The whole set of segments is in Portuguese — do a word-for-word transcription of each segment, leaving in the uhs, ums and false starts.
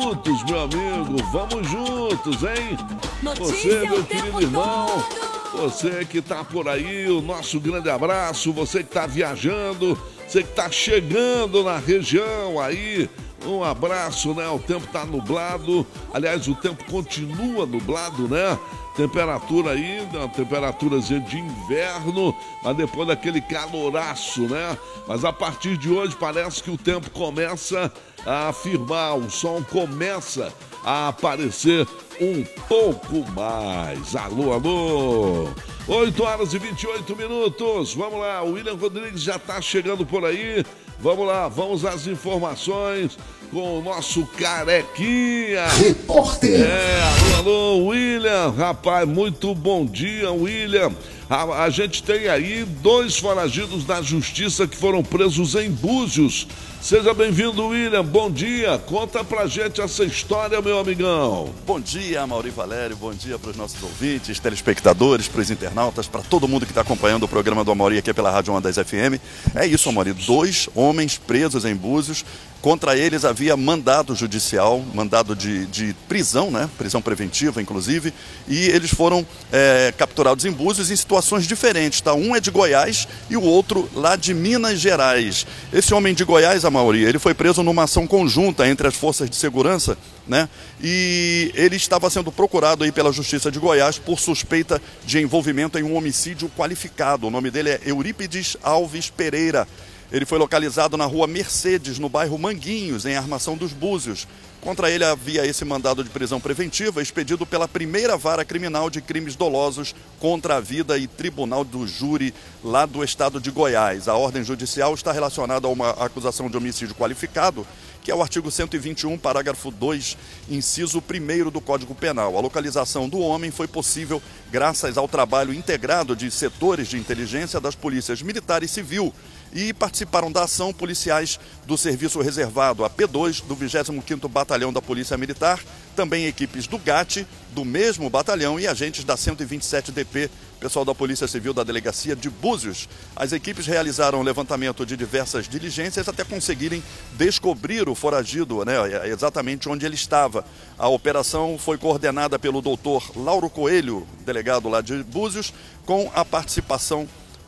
minutos, meu amigo. Vamos juntos, hein? Você, meu querido irmão, você que tá por aí, o nosso grande abraço. Você que tá viajando, você que tá chegando na região aí, um abraço, né? O tempo tá nublado. Aliás, o tempo continua nublado, né? Temperatura ainda, temperaturas de inverno, mas depois daquele caloraço, né? Mas a partir de hoje parece que o tempo começa a firmar, o sol começa a aparecer um pouco mais. Alô, alô! oito horas e vinte e oito minutos. Vamos lá, o William Rodrigues já está chegando por aí. Vamos lá, vamos às informações com o nosso Carequinha. Repórter. É, alô, alô, William. Rapaz, muito bom dia, William. A, a gente tem aí dois foragidos da justiça que foram presos em Búzios. Seja bem-vindo, William. Bom dia. Conta pra gente essa história, meu amigão. Bom dia, Mauri Valério. Bom dia para os nossos ouvintes, telespectadores, para os internautas, para todo mundo que está acompanhando o programa do Amaury aqui pela Rádio Onda dez F M. É isso, Amaury. Dois homens presos em Búzios. Contra eles havia mandado judicial, mandado de, de prisão, né? Prisão preventiva, inclusive. E eles foram é, capturados em Búzios em situações diferentes, tá? Um é de Goiás e o outro lá de Minas Gerais. Esse homem de Goiás, Amaury, ele foi preso numa ação conjunta entre as forças de segurança, né? E ele estava sendo procurado aí pela Justiça de Goiás por suspeita de envolvimento em um homicídio qualificado. O nome dele é Eurípides Alves Pereira. Ele foi localizado na rua Mercedes, no bairro Manguinhos, em Armação dos Búzios. Contra ele havia esse mandado de prisão preventiva expedido pela primeira vara criminal de crimes dolosos contra a vida e tribunal do júri lá do estado de Goiás. A ordem judicial está relacionada a uma acusação de homicídio qualificado, que é o artigo cento e vinte e um, parágrafo dois, inciso primeiro do Código Penal. A localização do homem foi possível graças ao trabalho integrado de setores de inteligência das polícias militar e civil, e participaram da ação policiais do Serviço Reservado, a P dois, do vigésimo quinto Batalhão da Polícia Militar, também equipes do GAT, do mesmo batalhão, e agentes da cento e vinte e sete D P, pessoal da Polícia Civil da Delegacia de Búzios. As equipes realizaram o levantamento de diversas diligências até conseguirem descobrir o foragido, né, exatamente onde ele estava. A operação foi coordenada pelo doutor Lauro Coelho, delegado lá de Búzios, com a participação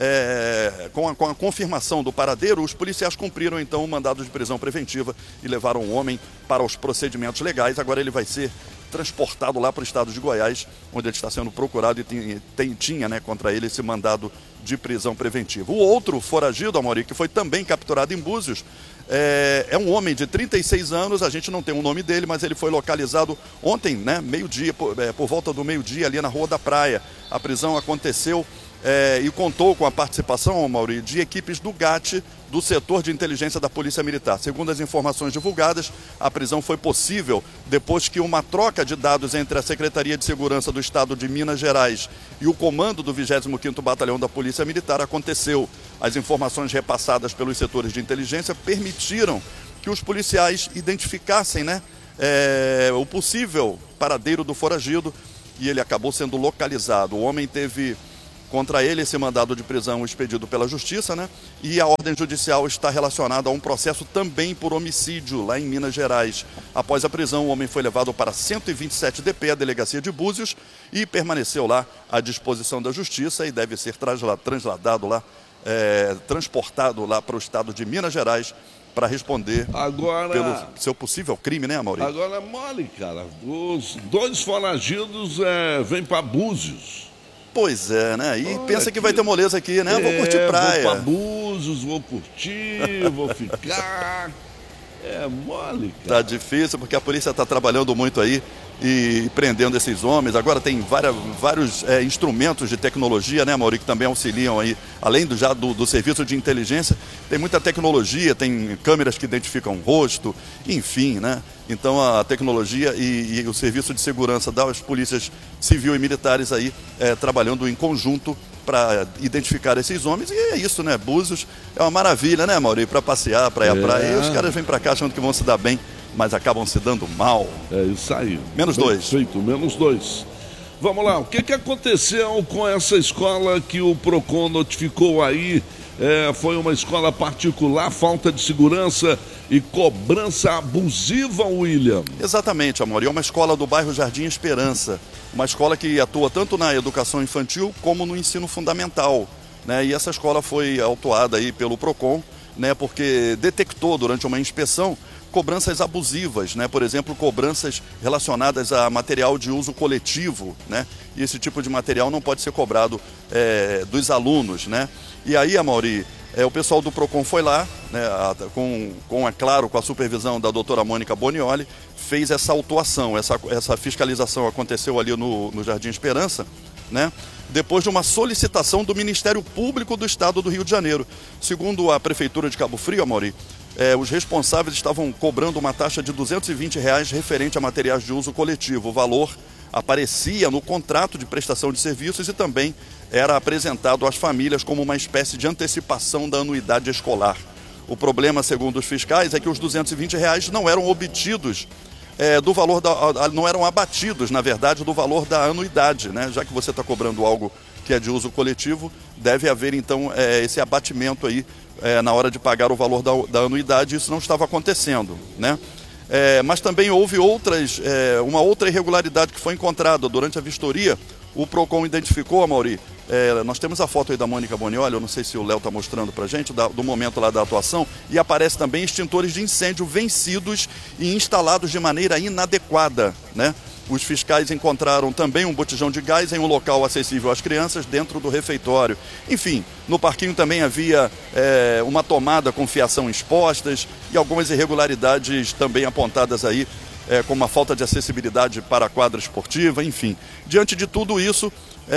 É, com, a, com a confirmação do paradeiro. Os policiais cumpriram então o mandado de prisão preventiva e levaram o homem para os procedimentos legais. Agora ele vai ser transportado lá para o estado de Goiás, onde ele está sendo procurado e tem, tem, tinha né, contra ele esse mandado de prisão preventiva. O outro foragido, Amaury, que foi também capturado em Búzios, é, é um homem de trinta e seis anos, a gente não tem o nome dele, mas ele foi localizado ontem, né, meio-dia, por, é, por volta do meio-dia, ali na Rua da Praia. A prisão aconteceu É, e contou com a participação, Amaury, de equipes do GAT, do setor de inteligência da Polícia Militar. Segundo as informações divulgadas, a prisão foi possível depois que uma troca de dados entre a Secretaria de Segurança do Estado de Minas Gerais e o comando do vigésimo quinto Batalhão da Polícia Militar aconteceu. As informações repassadas pelos setores de inteligência permitiram que os policiais identificassem, né, é, o possível paradeiro do foragido, e ele acabou sendo localizado. O homem teve contra ele esse mandado de prisão expedido pela Justiça, né? E a ordem judicial está relacionada a um processo também por homicídio lá em Minas Gerais. Após a prisão, o homem foi levado para cento e vinte e sete D P, a delegacia de Búzios, e permaneceu lá à disposição da Justiça e deve ser transladado lá, é, transportado lá para o estado de Minas Gerais para responder agora, pelo seu possível crime, né, Amaury? Agora é mole, cara. Os dois foragidos é, vêm para Búzios. Pois é, né? E Olha pensa que aqui. vai ter moleza aqui, né? É, vou curtir praia. Vou pra Búzios, vou curtir, vou ficar. É mole, cara. Tá difícil, porque a polícia está trabalhando muito aí e prendendo esses homens. Agora tem várias, vários é, instrumentos de tecnologia, né, Mauri, que também auxiliam aí, além do, já do, do serviço de inteligência, tem muita tecnologia, tem câmeras que identificam o rosto, enfim, né? Então a tecnologia e, e o serviço de segurança das polícias civil e militares aí é, trabalhando em conjunto para identificar esses homens, e é isso, né? Búzios é uma maravilha, né, Mauri, para passear, para ir à praia, e os caras vêm para cá achando que vão se dar bem, mas acabam se dando mal. É isso aí. Menos Bem dois. Feito, menos dois. Vamos lá, o que, que aconteceu com essa escola que o PROCON notificou aí É, foi uma escola particular, falta de segurança e cobrança abusiva, William. Exatamente, Amor. É uma escola do bairro Jardim Esperança. Uma escola que atua tanto na educação infantil como no ensino fundamental, né? E essa escola foi autuada aí pelo PROCON, né? Porque detectou durante uma inspeção cobranças abusivas, né? Por exemplo, cobranças relacionadas a material de uso coletivo, né? E esse tipo de material não pode ser cobrado é, dos alunos, né? E aí, Amaury, é, o pessoal do PROCON foi lá, né, a, com, com, é claro, com a supervisão da doutora Mônica Bonioli, fez essa autuação, essa, essa fiscalização aconteceu ali no, no Jardim Esperança, né? Depois de uma solicitação do Ministério Público do Estado do Rio de Janeiro. Segundo a Prefeitura de Cabo Frio, Amaury, é, os responsáveis estavam cobrando uma taxa de duzentos e vinte reais referente a materiais de uso coletivo. O valor aparecia no contrato de prestação de serviços e também era apresentado às famílias como uma espécie de antecipação da anuidade escolar. O problema, segundo os fiscais, é que os duzentos e vinte reais não eram obtidos É, do valor da, não eram abatidos, na verdade, do valor da anuidade, né? Já que você está cobrando algo que é de uso coletivo, deve haver então é, esse abatimento aí é, na hora de pagar o valor da, da anuidade. Isso não estava acontecendo, né? É, mas também houve outras, é, uma outra irregularidade que foi encontrada durante a vistoria. O PROCON identificou, Amaury, é, nós temos a foto aí da Mônica Bonioli, eu não sei se o Léo está mostrando para a gente, da, do momento lá da atuação, e aparece também extintores de incêndio vencidos e instalados de maneira inadequada, né? Os fiscais encontraram também um botijão de gás em um local acessível às crianças dentro do refeitório. Enfim, no parquinho também havia é, uma tomada com fiação expostas e algumas irregularidades também apontadas aí, é, como a falta de acessibilidade para a quadra esportiva, enfim. Diante de tudo isso,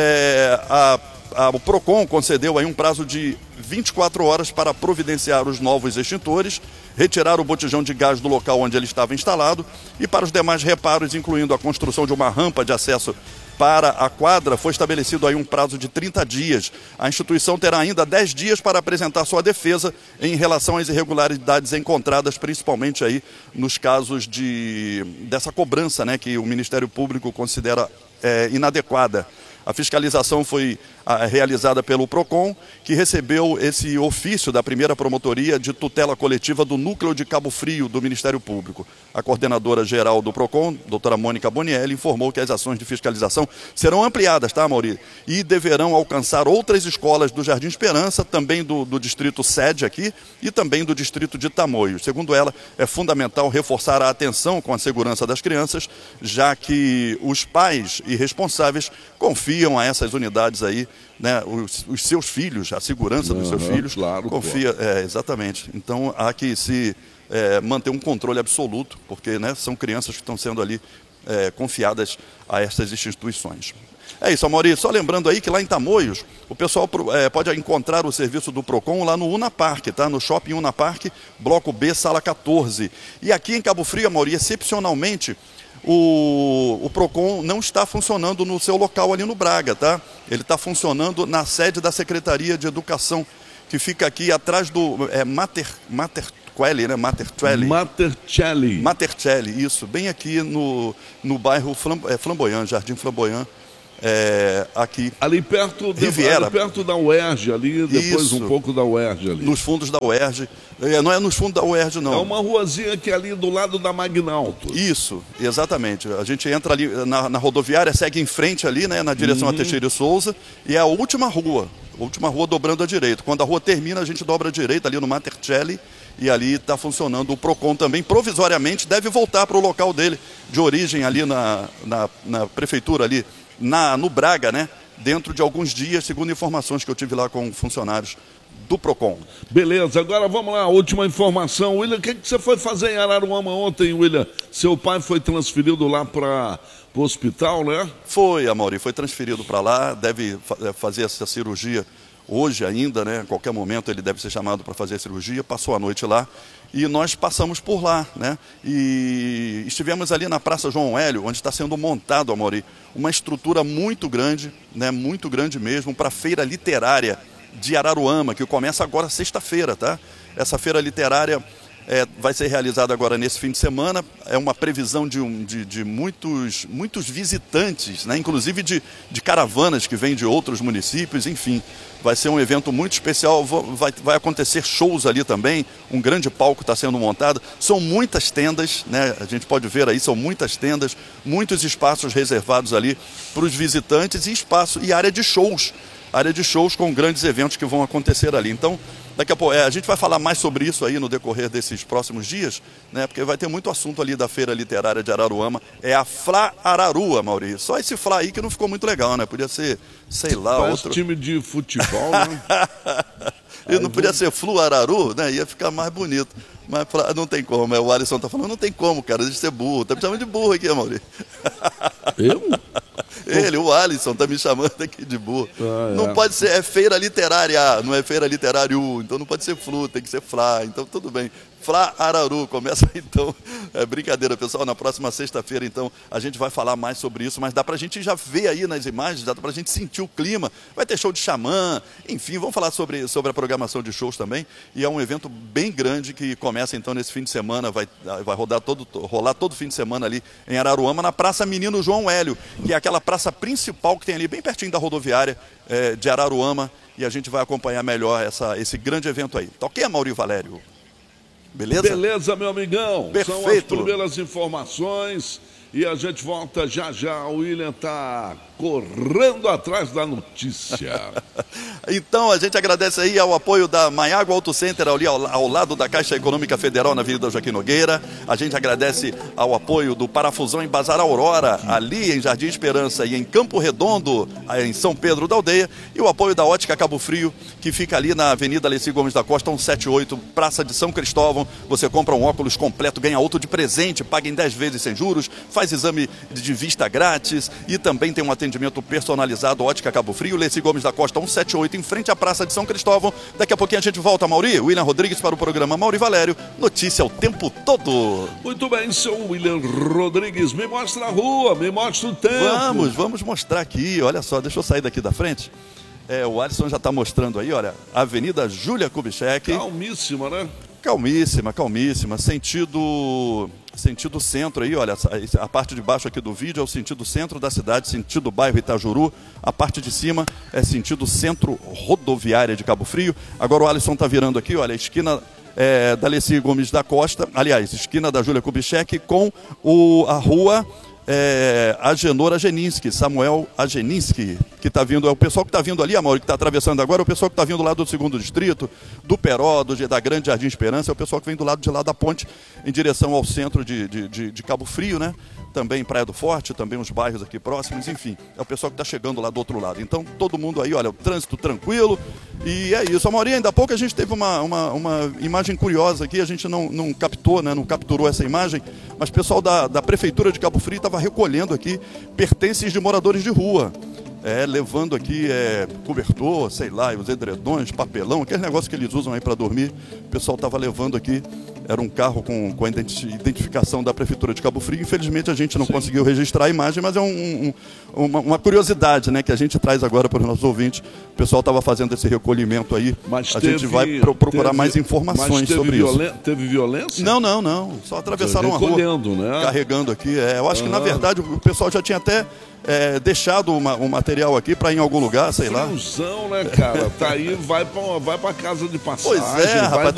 é, a, a, o PROCON concedeu aí um prazo de vinte e quatro horas para providenciar os novos extintores, retirar o botijão de gás do local onde ele estava instalado e para os demais reparos, incluindo a construção de uma rampa de acesso para a quadra, foi estabelecido aí um prazo de trinta dias. A instituição terá ainda dez dias para apresentar sua defesa em relação às irregularidades encontradas, principalmente aí nos casos de, dessa cobrança, né, que o Ministério Público considera é, inadequada. A fiscalização foi a, realizada pelo PROCON, que recebeu esse ofício da primeira promotoria de tutela coletiva do Núcleo de Cabo Frio do Ministério Público. A coordenadora geral do PROCON, doutora Mônica Bonioli, informou que as ações de fiscalização serão ampliadas, tá, Amaury? E deverão alcançar outras escolas do Jardim Esperança, também do, do distrito sede aqui e também do distrito de Tamoios. Segundo ela, é fundamental reforçar a atenção com a segurança das crianças, já que os pais e responsáveis confiam a essas unidades aí, né, os, os seus filhos, a segurança dos uhum, seus filhos, claro, confia, é, exatamente. Então há que se é, manter um controle absoluto, porque, né, são crianças que estão sendo ali é, confiadas a essas instituições. É isso, Amaury. Só lembrando aí que lá em Tamoios, o pessoal é, pode encontrar o serviço do PROCON lá no Unapark, tá? No Shopping Unapark, Bloco B, Sala quatorze. E aqui em Cabo Frio, Amaury, excepcionalmente, O, o PROCON não está funcionando no seu local ali no Braga, tá? Ele está funcionando na sede da Secretaria de Educação, que fica aqui atrás do é, Mater, Mater Quelli, né? Matercelli. Matercelli. Matercelli, isso, bem aqui no, no bairro Flam, é, Flamboyant, Jardim Flamboyant. É, aqui. Ali perto, de, Riviera. ali perto da U E R J, ali, depois Isso. um pouco da U E R J ali. Nos fundos da U E R J. É, não é nos fundos da U E R J, não. É uma ruazinha que é ali do lado da Magnalto. Isso, exatamente. A gente entra ali na, na rodoviária, segue em frente ali, né, na direção uhum. a Teixeira e Souza, e é a última rua, a última rua dobrando à direita. Quando a rua termina, a gente dobra à direita ali no Matercelli, e ali está funcionando o PROCON também, provisoriamente, deve voltar para o local dele, de origem ali na, na, na prefeitura ali, Na, no Braga, né? Dentro de alguns dias, segundo informações que eu tive lá com funcionários do PROCON. Beleza, agora vamos lá, última informação. William, o que, que você foi fazer em Araruama ontem, William? Seu pai foi transferido lá para o hospital, né? Foi, Amaury, foi transferido para lá, deve fa- fazer essa cirurgia hoje ainda, né? A qualquer momento ele deve ser chamado para fazer a cirurgia, passou a noite lá. E nós passamos por lá, né? E estivemos ali na Praça João Hélio, onde está sendo montado, Amaury, uma estrutura muito grande, né? Muito grande mesmo, para a Feira Literária de Araruama, que começa agora sexta-feira, tá? Essa feira literária É, vai ser realizado agora nesse fim de semana. É uma previsão de, um, de, de muitos, muitos visitantes, né? Inclusive de, de caravanas que vêm de outros municípios, enfim. Vai ser um evento muito especial, vai, vai acontecer shows ali também, um grande palco está sendo montado. São muitas tendas, né? A gente pode ver aí, são muitas tendas, muitos espaços reservados ali para os visitantes e espaço e área de shows. Área de shows com grandes eventos que vão acontecer ali. Então, daqui a pouco, é, a gente vai falar mais sobre isso aí no decorrer desses próximos dias, né? Porque vai ter muito assunto ali da Feira Literária de Araruama. É a Fla Ararua, Maurício. Só esse Fla aí que não ficou muito legal, né? Podia ser, sei lá, Parece outro... time de futebol, né? E não podia ser Flu Araru, né? Ia ficar mais bonito. Mas não tem como, é, o Alisson tá falando, não tem como, cara, deixa de ser burro. Tá me chamando de burro aqui, Maurício. Eu? Ele, o Alisson, tá me chamando aqui de burro. Ah, é. Não pode ser, é feira literária, não é feira literária, então não pode ser Flu, tem que ser Fla, então tudo bem. Fla Araru, começa então, é brincadeira, pessoal, na próxima sexta-feira, então, a gente vai falar mais sobre isso, mas dá pra gente já ver aí nas imagens, dá pra gente sentir o clima, vai ter show de xamã, enfim, vamos falar sobre, sobre a programação de shows também, e é um evento bem grande que começa então nesse fim de semana, vai, vai rodar todo, rolar todo fim de semana ali em Araruama, na Praça Menino João Hélio, que é aquela praça principal que tem ali, bem pertinho da rodoviária é, de Araruama, e a gente vai acompanhar melhor essa, esse grande evento aí. Tá ok, Maurício Valério? Beleza? Beleza, meu amigão. Perfeito. São as primeiras informações e a gente volta já já. O William tá correndo atrás da notícia. Então, a gente agradece aí ao apoio da Maiago Auto Center, ali ao, ao lado da Caixa Econômica Federal, na Avenida Joaquim Nogueira. A gente agradece ao apoio do Parafusão em Bazar Aurora, ali em Jardim Esperança e em Campo Redondo, em São Pedro da Aldeia. E o apoio da Ótica Cabo Frio, que fica ali na Avenida Alessi Gomes da Costa, cento e setenta e oito, Praça de São Cristóvão. Você compra um óculos completo, ganha outro de presente, paga em dez vezes sem juros, faz exame de vista grátis e também tem um atendimento personalizado. Ótica Cabo Frio, Alessi Gomes da Costa, cento e setenta e oito, em frente à Praça de São Cristóvão. Daqui a pouquinho a gente volta, Mauri. William Rodrigues para o programa Mauri Valério. Notícia o tempo todo. Muito bem, seu William Rodrigues. Me mostra a rua, me mostra o tempo. Vamos, vamos mostrar aqui. Olha só, deixa eu sair daqui da frente. É, o Alisson já está mostrando aí, olha, Avenida Júlia Kubitschek. Calmíssima, né? Calmíssima, calmíssima. Sentido... Sentido centro aí, olha, a parte de baixo aqui do vídeo é o sentido centro da cidade, sentido bairro Itajuru. A parte de cima é sentido centro rodoviária de Cabo Frio. Agora o Alisson está virando aqui, olha, a esquina é, da Alessi Gomes da Costa, aliás, esquina da Júlia Kubitschek com o, a rua é, Agenor Ageninski, Samuel Ageninski, que está vindo, é o pessoal que está vindo ali, Amor, que está atravessando agora, é o pessoal que está vindo lá do segundo distrito, do Peró, do, da Grande Jardim Esperança, é o pessoal que vem do lado de lá da ponte, em direção ao centro de, de, de, de Cabo Frio, né? Também Praia do Forte, também os bairros aqui próximos, enfim, é o pessoal que está chegando lá do outro lado. Então, todo mundo aí, olha, o trânsito tranquilo, e é isso. Amaury, ainda há pouco a gente teve uma, uma, uma imagem curiosa aqui, a gente não, não captou, né, não capturou essa imagem, mas o pessoal da, da Prefeitura de Cabo Frio estava recolhendo aqui pertences de moradores de rua. É, levando aqui é, cobertor, sei lá, os edredões, papelão, aquele negócio que eles usam aí para dormir. O pessoal estava levando aqui, era um carro com, com a identificação da Prefeitura de Cabo Frio. Infelizmente a gente não Sim. conseguiu registrar a imagem, mas é um, um, uma, uma curiosidade, né, que a gente traz agora para os nossos ouvintes. O pessoal estava fazendo esse recolhimento aí. Mas a teve, gente vai pro, procurar teve, mais informações sobre isso. Teve violência? Não, não, não. Só atravessaram a rua, né? carregando aqui. É, eu acho ah. que na verdade o pessoal já tinha até É, deixado uma, um material aqui para ir em algum lugar, sei lá. Friozão, né, cara? Tá aí, vai para vai pra casa de passagem. Pois é, rapaz.